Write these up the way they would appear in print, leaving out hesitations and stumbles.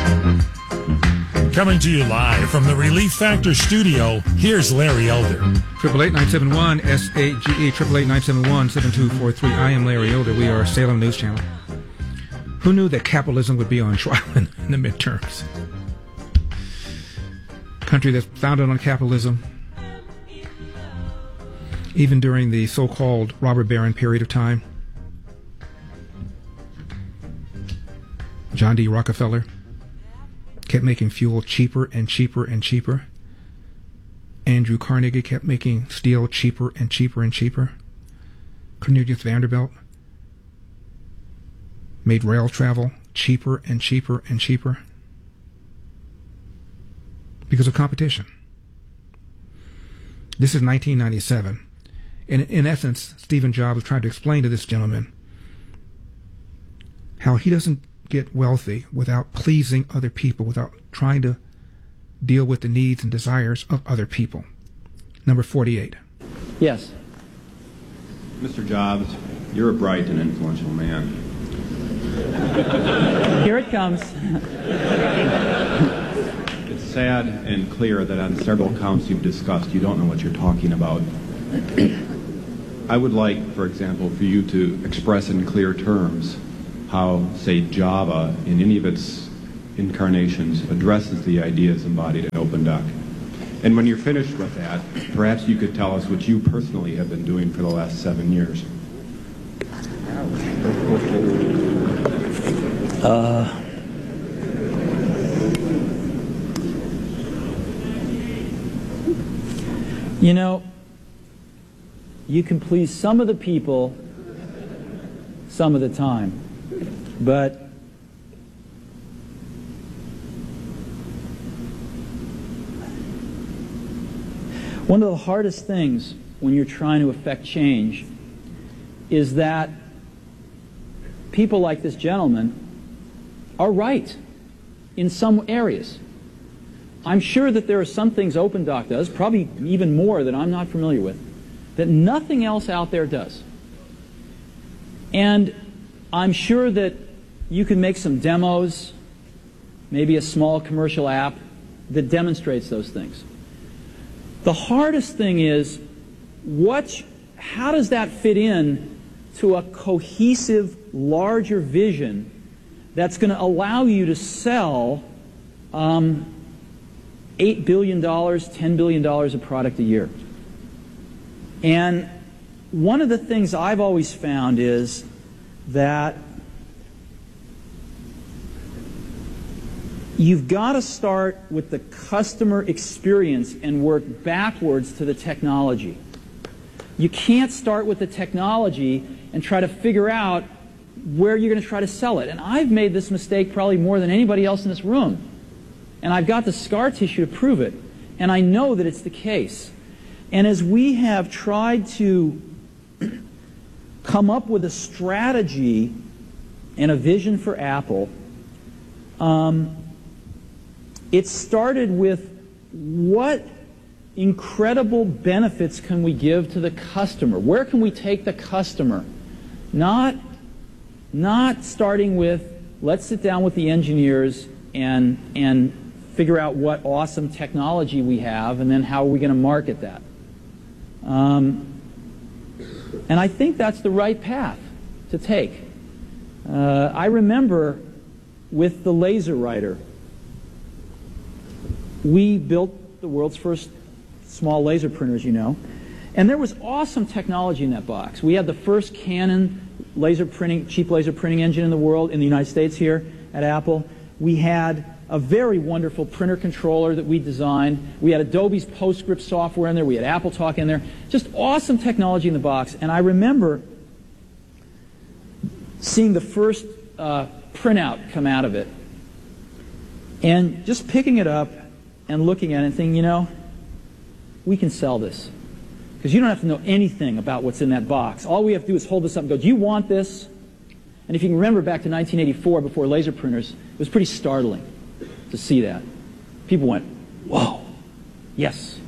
Coming to you live from the Relief Factor studio, here's Larry Elder. 888-971-SAGE, 888-971-7243. I am Larry Elder. We are Salem News Channel. Who knew that capitalism would be on trial in the midterms? Country that's founded on capitalism, even during the so-called robber baron period of time. John D. Rockefeller kept making fuel cheaper and cheaper and cheaper. Andrew Carnegie kept making steel cheaper and cheaper and cheaper. Cornelius Vanderbilt made rail travel cheaper and cheaper and cheaper because of competition. This is 1997. And in essence, Stephen Jobs was trying to explain to this gentleman how he doesn't get wealthy without pleasing other people, without trying to deal with the needs and desires of other people. Number 48. Yes. Mr. Jobs, you're a bright and influential man. Here it comes. It's sad and clear that on several counts you've discussed, you don't know what you're talking about. I would like, for example, for you to express in clear terms how, say, Java, in any of its incarnations, addresses the ideas embodied in OpenDoc. And when you're finished with that, perhaps you could tell us what you personally have been doing for the last 7 years. You know, you can please some of the people some of the time, but one of the hardest things when you're trying to affect change is that people like this gentleman are right in some areas. I'm sure that there are some things OpenDoc does, probably even more that I'm not familiar with, that nothing else out there does. And I'm sure that you can make some demos, maybe a small commercial app that demonstrates those things. The hardest thing is, how does that fit in to a cohesive, larger vision that's going to allow you to sell $8 billion, $10 billion of product a year? And one of the things I've always found is that you've got to start with the customer experience and work backwards to the technology. You can't start with the technology and try to figure out where you're going to try to sell it. And I've made this mistake probably more than anybody else in this room. And I've got the scar tissue to prove it. And I know that it's the case. And as we have tried to come up with a strategy and a vision for Apple, it started with what incredible benefits can we give to the customer? Where can we take the customer? Not starting with, let's sit down with the engineers and figure out what awesome technology we have, and then how are we going to market that. And I think that's the right path to take. I remember with the LaserWriter, we built the world's first small laser printers, you know, and there was awesome technology in that box. We had the first Canon laser printing, cheap laser printing engine in the world, in the United States here at Apple. We had a very wonderful printer controller that we designed. We had Adobe's PostScript software in there. We had AppleTalk in there. Just awesome technology in the box. And I remember seeing the first printout come out of it and just picking it up and looking at it and thinking, you know, we can sell this. Because you don't have to know anything about what's in that box. All we have to do is hold this up and go, do you want this? And if you can remember back to 1984, before laser printers, it was pretty startling to see that. People went, whoa, yes.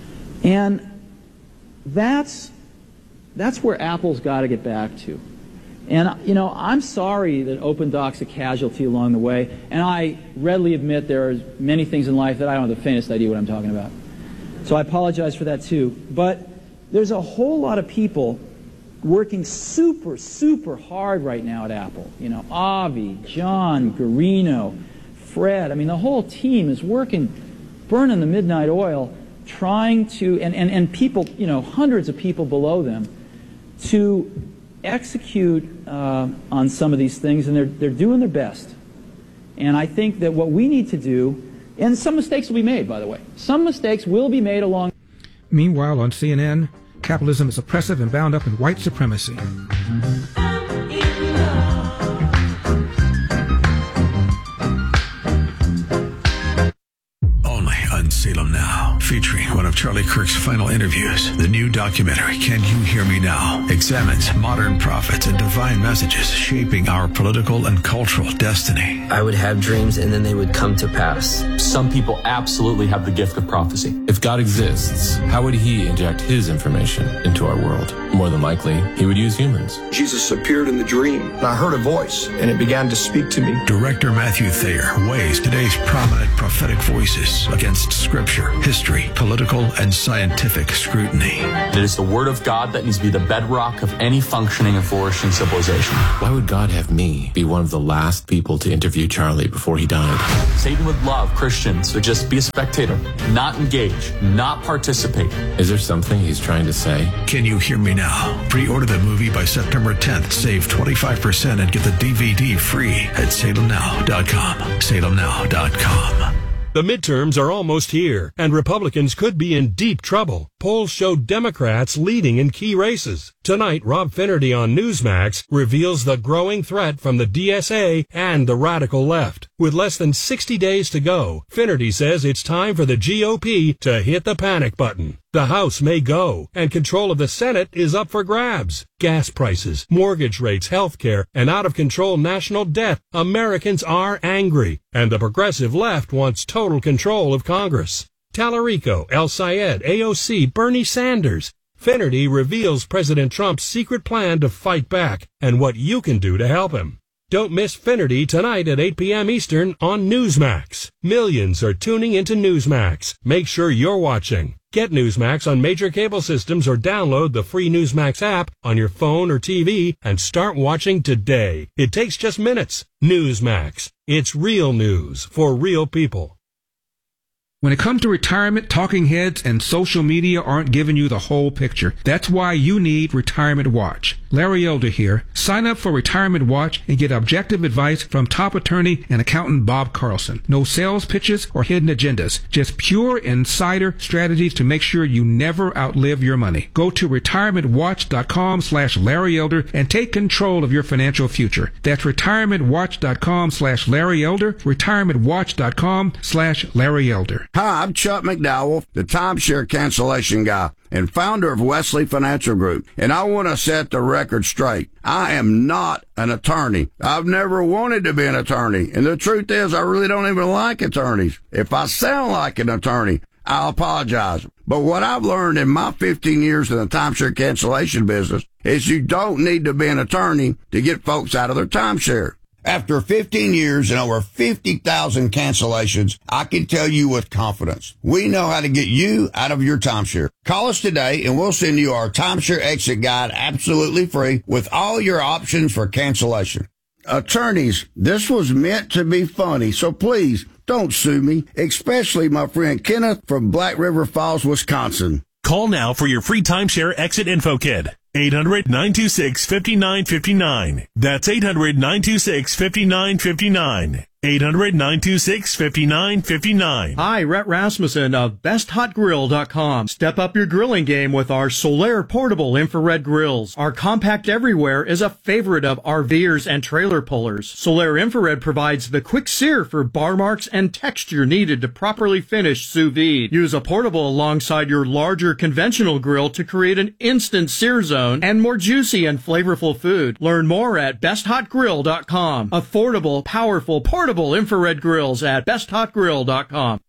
And that's where Apple's got to get back to. And, you know, I'm sorry that OpenDoc's a casualty along the way, and I readily admit there are many things in life that I don't have the faintest idea what I'm talking about. So I apologize for that too. But there's a whole lot of people working super, super hard right now at Apple. You know, Avi, John, Garino, Fred. I mean, the whole team is working, burning the midnight oil, trying to, and people, you know, hundreds of people below them, to execute on some of these things, and they're doing their best. And I think that what we need to do, and some mistakes will be made, by the way. Some mistakes will be made along. Meanwhile, on CNN, capitalism is oppressive and bound up in white supremacy. Salem Now, featuring one of Charlie Kirk's final interviews. The new documentary, Can You Hear Me Now?, examines modern prophets and divine messages shaping our political and cultural destiny. I would have dreams and then they would come to pass. Some people absolutely have the gift of prophecy. If God exists, how would he inject his information into our world? More than likely, he would use humans. Jesus appeared in the dream, and I heard a voice, and it began to speak to me. Director Matthew Thayer weighs today's prominent prophetic voices against scripture, history, political, and scientific scrutiny. It is the word of God that needs to be the bedrock of any functioning and flourishing civilization. Why would God have me be one of the last people to interview Charlie before he died? Satan would love Christians to just be a spectator, not engage, not participate. Is there something he's trying to say? Can You Hear Me Now? Pre-order the movie by September 10th. Save 25% and get the DVD free at salemnow.com. salemnow.com. The midterms are almost here, and Republicans could be in deep trouble. Polls show Democrats leading in key races. Tonight, Rob Finnerty on Newsmax reveals the growing threat from the DSA and the radical left. With less than 60 days to go, Finnerty says it's time for the GOP to hit the panic button. The House may go, and control of the Senate is up for grabs. Gas prices, mortgage rates, health care, and out-of-control national debt. Americans are angry, and the progressive left wants total control of Congress. Tallarico, El Sayed, AOC, Bernie Sanders. Finnerty reveals President Trump's secret plan to fight back and what you can do to help him. Don't miss Finnerty tonight at 8 p.m. Eastern on Newsmax. Millions are tuning into Newsmax. Make sure you're watching. Get Newsmax on major cable systems or download the free Newsmax app on your phone or TV and start watching today. It takes just minutes. Newsmax. It's real news for real people. When it comes to retirement, talking heads and social media aren't giving you the whole picture. That's why you need Retirement Watch. Larry Elder here. Sign up for Retirement Watch and get objective advice from top attorney and accountant Bob Carlson. No sales pitches or hidden agendas. Just pure insider strategies to make sure you never outlive your money. Go to retirementwatch.com/Larry Elder and take control of your financial future. That's retirementwatch.com/Larry Elder. retirementwatch.com/Larry Elder. Hi, I'm Chuck McDowell, the timeshare cancellation guy and founder of Wesley Financial Group, and I want to set the record straight. I am not an attorney. I've never wanted to be an attorney, and the truth is I really don't even like attorneys. If I sound like an attorney, I'll apologize. But what I've learned in my 15 years in the timeshare cancellation business is you don't need to be an attorney to get folks out of their timeshare. After 15 years and over 50,000 cancellations, I can tell you with confidence, we know how to get you out of your timeshare. Call us today and we'll send you our timeshare exit guide absolutely free with all your options for cancellation. Attorneys, this was meant to be funny, so please don't sue me, especially my friend Kenneth from Black River Falls, Wisconsin. Call now for your free timeshare exit info kit. 800-926-5959. That's 800-926-5959. 800-926-5959. Hi, Rhett Rasmussen of BestHotGrill.com. Step up your grilling game with our Solaire portable infrared grills. Our compact everywhere is a favorite of RVers and trailer pullers. Solaire infrared provides the quick sear for bar marks and texture needed to properly finish sous vide. Use a portable alongside your larger conventional grill to create an instant sear zone and more juicy and flavorful food. Learn more at BestHotGrill.com. Affordable, powerful, portable infrared grills at BestHotGrill.com.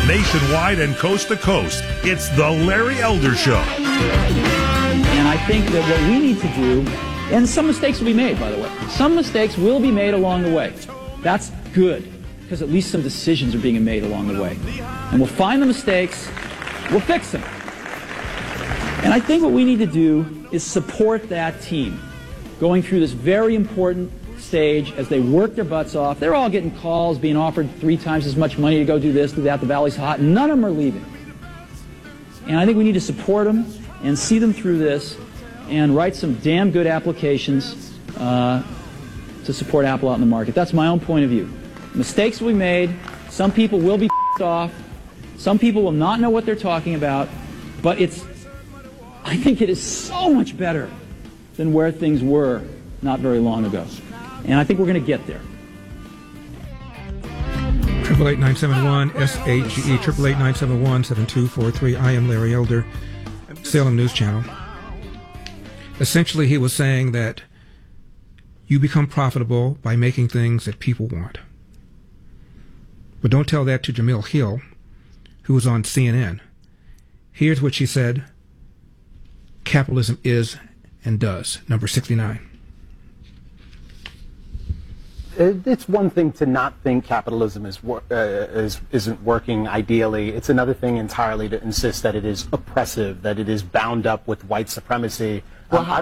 Nationwide and coast to coast, it's The Larry Elder Show. And I think that what we need to do, and some mistakes will be made, by the way. Some mistakes will be made along the way. That's good, because at least some decisions are being made along the way. And we'll find the mistakes, we'll fix them. And I think what we need to do is support that team going through this very important stage as they work their butts off. They're all getting calls, being offered 3 times as much money to go do this, do that. The Valley's hot. None of them are leaving. And I think we need to support them and see them through this and write some damn good applications to support Apple out in the market. That's my own point of view. Mistakes will be made. Some people will be off. Some people will not know what they're talking about. But I think it is so much better than where things were not very long ago. And I think we're going to get there. 888-971-SHE, 888-971-7243. I am Larry Elder, Salem News Channel. Essentially, he was saying that you become profitable by making things that people want. But don't tell that to Jamil Hill, who was on CNN. Here's what she said capitalism is and does. Number 69. It's one thing to not think capitalism isn't working ideally. It's another thing entirely to insist that it is oppressive, that it is bound up with white supremacy. Well,